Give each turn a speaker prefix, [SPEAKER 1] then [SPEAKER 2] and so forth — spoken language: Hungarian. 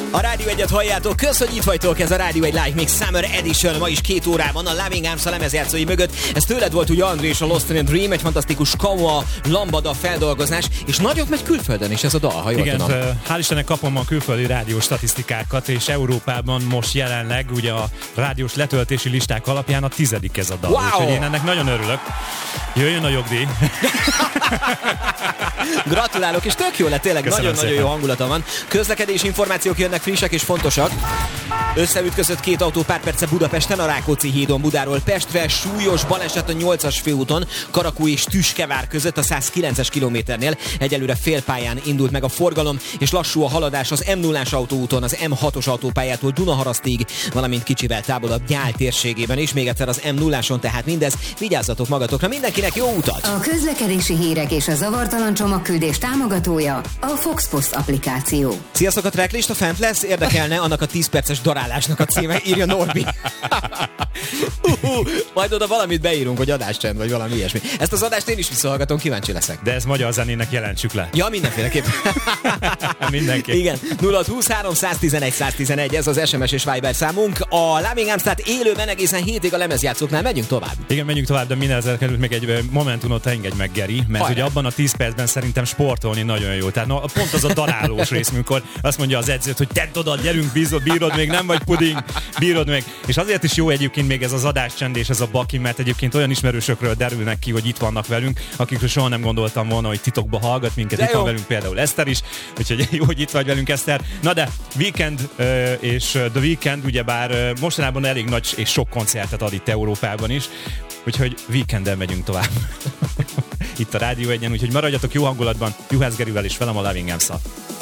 [SPEAKER 1] A Rádió 1-et halljátok, kösz, hogy itt vagytok, ez a Rádió 1 Live Mix Summer Edition, ma is 2 órában a Loving Arms a lemezjátszói mögött. Ez tőled volt ugye, André, és a Lost in a Dream, egy fantasztikus Kawa lambada feldolgozás, és nagyot megy külföldön is ez a dal, ha jól tudom.
[SPEAKER 2] Hál' Istennek kapom a külföldi rádiós statisztikákat, és Európában most jelenleg ugye a rádiós letöltési listák alapján a 10. ez a dal.
[SPEAKER 1] Wow!
[SPEAKER 2] Úgyhogy én ennek nagyon örülök. Jöjjön a jogdíj!
[SPEAKER 1] Gratulálok, és tök jó lett, tényleg nagyon-nagyon jó hangulata van. Közlekedési információk jönnek frissek és fontosak. Összeütközött 2 autó pár perce Budapesten, a Rákóczi hídon Budáról Pestre, súlyos baleset a 8-as főúton, Karakú és Tüskevár között a 109-es kilométernél. Egyelőre félpályán indult meg a forgalom, és lassú a haladás az M0-ás autóúton, az M6-os autópályától Dunaharasztig, valamint kicsivel távolabb Gyál térségében is. Még egyszer az M0-áson, tehát mindez. Vigyázzatok magatokra, mindenkinek jó utat!
[SPEAKER 3] A közlekedési hírek és a zavartalan csomagküldés támogatója a Fox Post applikáció.
[SPEAKER 1] Sziasztok, a tracklista fent lesz, érdekelne annak a 10 perces darálásnak a címe, írja Norbi. Majd oda valamit beírunk, hogy adáscsend, vagy valami ilyesmi. Ezt az adást én is visszahallgatom, kíváncsi leszek.
[SPEAKER 2] De ez magyar zenének jelentsük le.
[SPEAKER 1] Ja, mindenféleképp.
[SPEAKER 2] Mindenki.
[SPEAKER 1] Igen, 0623 111 111, ez az SMS és Viber számunk. A Loving Arms, tehát élőben egészen hétig a lemezjátszóknál, megyünk tovább.
[SPEAKER 2] Igen, menjünk tovább, de minden ezzel került még egy momentumot engedj meg, Geri, mert ugye abban a 10 percben szerintem sportolni nagyon jó. Tehát pont az a darálós rész, amikor azt mondja az edzőt, hogy tedd oda, gyerünk, bírod még, nem vagy puding, bírod még. És azért is jó egyébként még ez az adáscsend és ez a baki, mert egyébként olyan ismerősökről derülnek ki, hogy itt vannak velünk, akikről soha nem gondoltam volna, hogy titokba hallgat minket. De itt van velünk például Eszter is, úgyhogy jó, hogy itt vagy velünk, Eszter. Na de Weekend és The Weekend ugyebár mostanában elég nagy és sok koncertet ad itt Európában is, úgyhogy Weekenddel megyünk tovább. Itt a Rádió 1-en, úgyhogy maradjatok jó hangulatban, Juhász Gerivel és velem a Loving Arms-szal.